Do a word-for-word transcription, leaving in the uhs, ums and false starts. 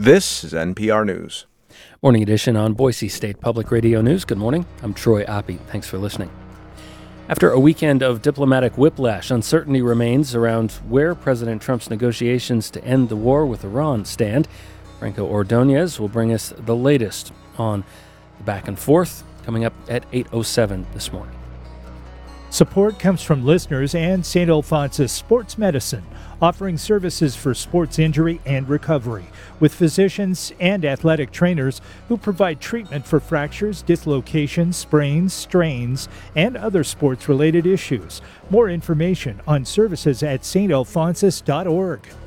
This is N P R News. Morning edition on Boise State Public Radio News. Good morning. I'm Troy Oppie. Thanks for listening. After a weekend of diplomatic whiplash, uncertainty remains around where President Trump's negotiations to end the war with Iran stand. Franco Ordonez will bring us the latest on the back and forth coming up at eight oh seven this morning. Support comes from listeners and Saint Alphonsus Sports Medicine, offering services for sports injury and recovery, with physicians and athletic trainers who provide treatment for fractures, dislocations, sprains, strains, and other sports-related issues. More information on services at s t alphonsus dot org.